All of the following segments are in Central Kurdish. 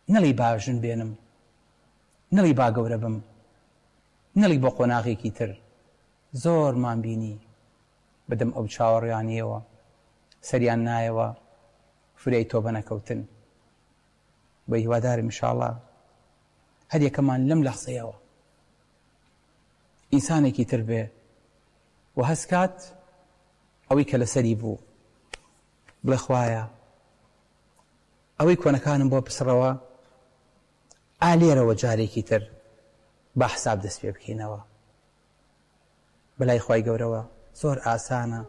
نەڵی باژن بێنم، نەڵی با گەورە بم، نەڵی بۆ قۆناغێکی تر. زۆرمان بینی بدەم ئەو چاوەڕیانیەوە سەریان نایەوە فرەی تۆ بە نەکەوتن. بە هیوادارم ئینشاڵڵا هەر یەکەمان لەم لەحزەیەوە ئینسانێکی تر بێ و هەستکات ئەوەی کە لەسەری بوو بڵێ خوایە ئەوەی کۆنەکانم بۆ پسڕەوە ئالێرەوە جارێکی تر با حساب دەست پێ بکەینەوە. بەلای خوای گەورەوە زۆر ئاسانە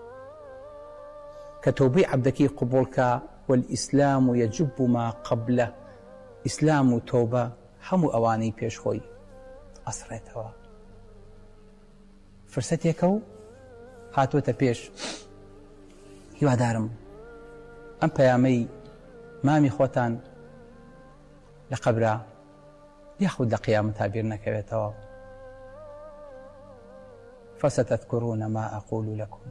کە تۆبەی عەبدەکەی قبوڵکە والئیسلام یەجب ما قبله. ئیسلام و تۆبە هەموو ئەوانەی پێشخۆی ئەسڕێتەوە. فرسەتێکە و هاتوۆتە پێش. هیوادارم ئەم پەیامەی مامی خۆتان لە قەبرا یاخود لە قیامەتا بیر نەکەوێتەوە. فستذكرون ما أقول لكم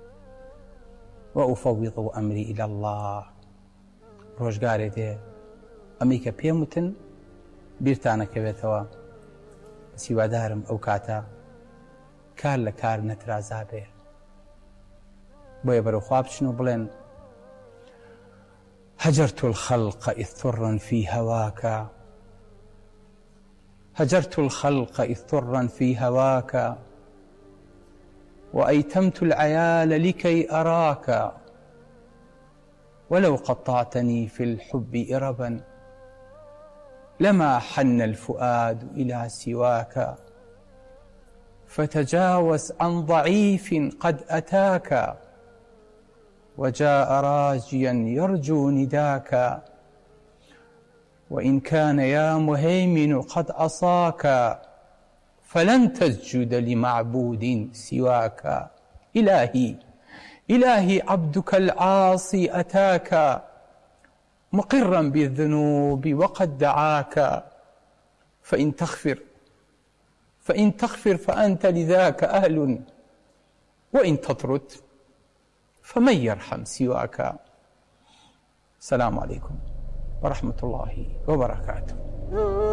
وأفوض أمري إلى الله. ڕۆژگارێ دێ ئەمەی کە پێم وتن بیرتانەکەوێتەوە. سیوادارم ئەو کاتە کار لە کار نەترازا بێ. بۆیە بەرەو خوا بچن و بڵێن هەجرت الخلق إذ ثرا في هواك، هجرت الخلق إذ ثرا في هواك، وأيتمت العيال لكي أراك، ولو قطعتني في الحب إربا لما حن الفؤاد إلى سواك. فتجاوز عن ضعيف قد أتاك، وجاء راجيا يرجو نداك، وإن كان يا مهيمن قد عصاك فلن تسجد لمعبود سواك. إلهي إلهي عبدك العاصي أتاك مقرا بالذنوب وقد دعاك، فإن تغفر فأنت لذاك أهل، وإن تطرد فمن يرحم سواك. السلام عليكم ورحمة الله وبركاته.